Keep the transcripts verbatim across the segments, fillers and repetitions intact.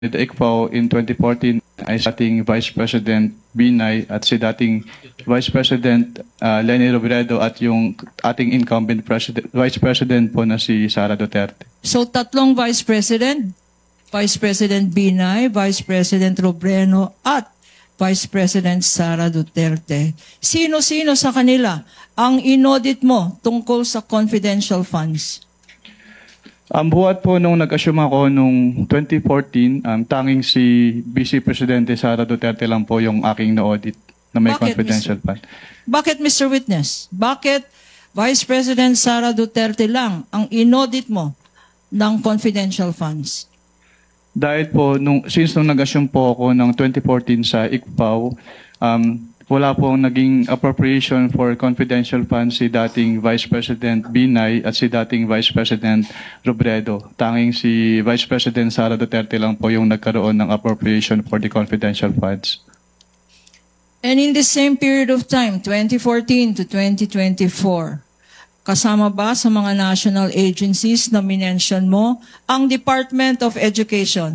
Ikpao in twenty fourteen ay si dating Vice President Binay at si dating Vice President uh, Leni Robredo at yung ating incumbent President, Vice President po na si Sara Duterte. So tatlong Vice President, Vice President Binay, Vice President Robredo at Vice President Sara Duterte. Sino-sino sa kanila ang inaudit mo tungkol sa confidential funds? Ang buhat po nung nag-assume ako nung twenty fourteen, um, tanging si Vice Presidente Sara Duterte lang po yung aking na-audit na may Bakit, confidential Mister fund. Bakit, Mister Witness? Bakit Vice President Sara Duterte lang ang inaudit mo ng confidential funds? Dahil po, nung, since nung nag-assume po ako ng twenty fourteen sa Ikpao, um, wala pong naging appropriation for confidential funds si dating Vice President Binay at si dating Vice President Robredo. Tanging si Vice President Sara Duterte lang po yung nagkaroon ng appropriation for the confidential funds. And in the same period of time, twenty fourteen to twenty twenty-four, kasama ba sa mga national agencies na minention mo ang Department of Education?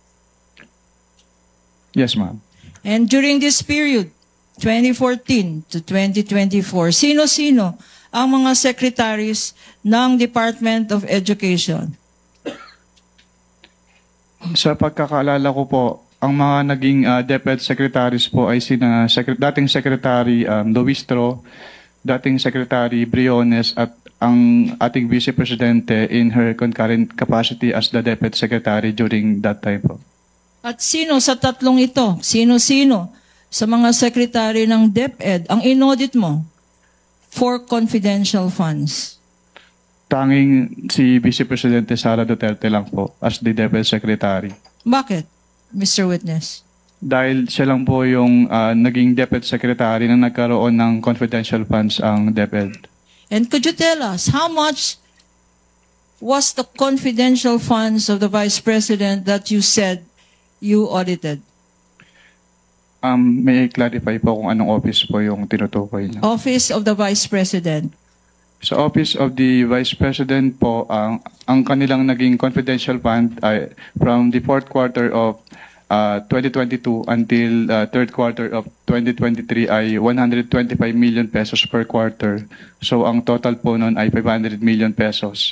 Yes, ma'am. And during this period, twenty fourteen to twenty twenty-four, sino-sino ang mga secretaries ng Department of Education? Sa pagkakaalala ko po, ang mga naging uh, DepEd secretaries po ay sina Secret dating Secretary um, Luistro, dating Secretary Briones at ang ating Vice Presidente in her concurrent capacity as the DepEd Secretary during that time po. At sino sa tatlong ito? Sino-sino sa mga secretary ng DepEd ang inaudit mo for confidential funds? Tanging si Vice Presidente Sara Duterte lang po as the DepEd Secretary. Bakit, Mister Witness? Dahil siya lang po yung uh, naging DepEd Secretary na nagkaroon ng confidential funds ang DepEd. And could you tell us how much was the confidential funds of the Vice President that you said you audited? Um, may I clarify po kung anong office po yung tinutukoy niyo? Office of the Vice President. Sa Office of the Vice President po, ang, ang kanilang naging confidential fund ay from the fourth quarter of uh, twenty twenty-two until uh, third quarter of twenty twenty-three ay one hundred twenty-five million pesos per quarter. So ang total po nun ay five hundred million pesos.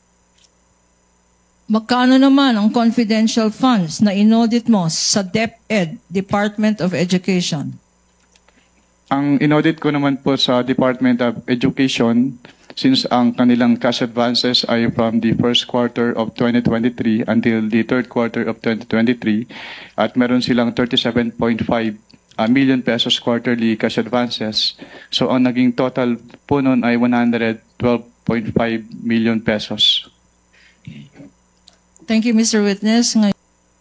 Magkano naman ang confidential funds na inaudit mo sa DepEd, Department of Education? Ang inaudit ko naman po sa Department of Education, since ang kanilang cash advances ay from the first quarter of twenty twenty-three until the third quarter of twenty twenty-three, at meron silang thirty-seven point five uh, million pesos quarterly cash advances. So ang naging total po nun ay one hundred twelve point five million pesos. Thank you, Mister Witness. Ngay-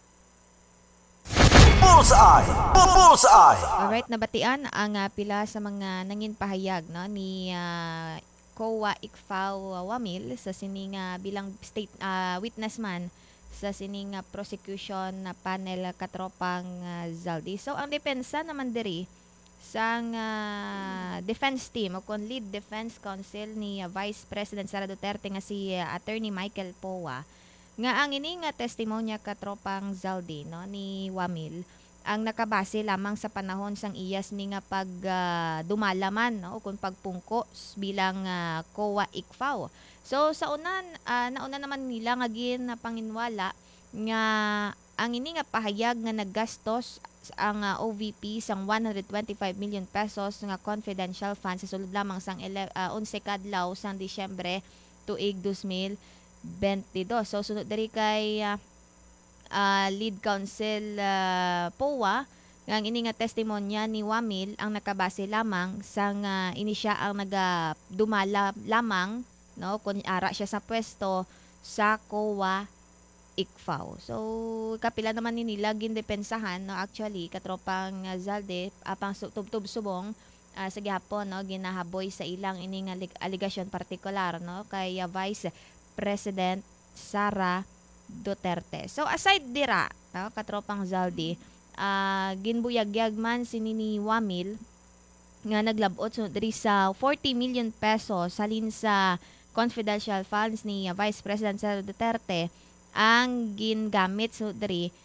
Bullseye! Bullseye! Alright, nabatian ang uh, pila sa mga nangin pahayag no, ni uh, C O A Ikpao uh, Wamil sa sining uh, bilang state uh, witness man sa sining uh, prosecution na panel uh, katropang uh, Zaldi. So, ang depensa naman diri sang uh, defense team o kon lead defense counsel ni uh, Vice President Sara Duterte nga si uh, Attorney Michael Poa nga ang ini nga testimonya katropang Zaldi no ni Wamil ang nakabase lamang sa panahon sang iyas ni nga pag uh, dumalaman no kung pagpungko bilang uh, C O A Ikpao. So sa unan uh, nauna naman nila nga gin na panginwala nga ang ini nga pahayag nga naggastos ang uh, O V P sang one hundred twenty-five million pesos nga confidential funds sa sulod lamang sang eleven kadlaw sang Disyembre tuig twenty twenty-two. So sunod diri kay uh, uh, lead counsel uh, Poa nga ang ini nga testimonya ni Wamil ang nakabase lamang sang uh, ini siya ang nagadumala lamang no kun ara siya sa pwesto sa C O A Ikpao. So kapila naman ni nila gindepensahan no actually katropang uh, Zalde apang tubtub subong uh, sa gihapon no ginahaboy sa ilang ini nga allegation partikular no kay uh, Vice President Sara Duterte. So aside dira, no, katropang Zaldi, uh, ginbuyagyag man si Nini Wamil nga naglabot so diri sa forty million pesos salin sa confidential funds ni uh, Vice President Sara Duterte ang gingamit so diri